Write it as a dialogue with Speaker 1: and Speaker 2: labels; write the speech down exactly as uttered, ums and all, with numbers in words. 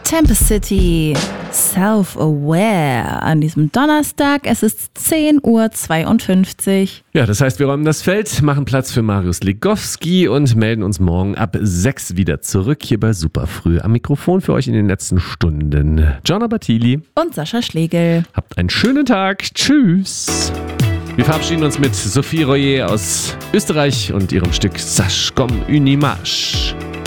Speaker 1: Tempest City, Self-Aware an diesem Donnerstag. Es ist zehn Uhr zweiundfünfzig.
Speaker 2: Ja, das heißt, wir räumen das Feld, machen Platz für Marius Legowski und melden uns morgen ab sechs wieder zurück hier bei Superfrüh. Am Mikrofon für euch in den letzten Stunden Gianna Battili
Speaker 1: Und Sascha Schlegel.
Speaker 2: Habt einen schönen Tag. Tschüss. Wir verabschieden uns mit Sophie Royer aus Österreich und ihrem Stück Sash Kom Une Image.